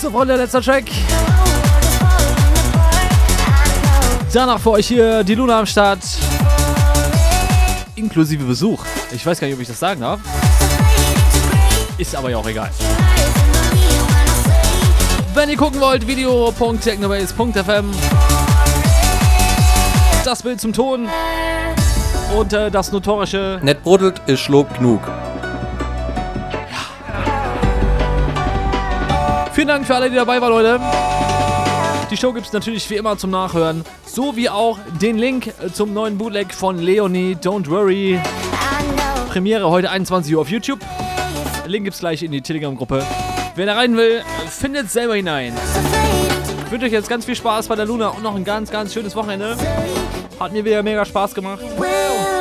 So, Freunde, letzter Track. Danach für euch hier die Luna am Start. Inklusive Besuch. Ich weiß gar nicht, ob ich das sagen darf. Ist aber ja auch egal. Wenn ihr gucken wollt, video.technobase.fm. Das Bild zum Ton. Und das notorische... Nicht brodelt, ist Schlob genug. Vielen Dank für alle, die dabei waren, Leute. Die Show gibt es natürlich wie immer zum Nachhören. So wie auch den Link zum neuen Bootleg von Leonie, Don't Worry. Premiere heute 21 Uhr auf YouTube. Link gibt es gleich in die Telegram-Gruppe. Wer da rein will, findet selber hinein. Ich wünsche euch jetzt ganz viel Spaß bei der Luna und noch ein ganz, ganz schönes Wochenende. Hat mir wieder mega Spaß gemacht.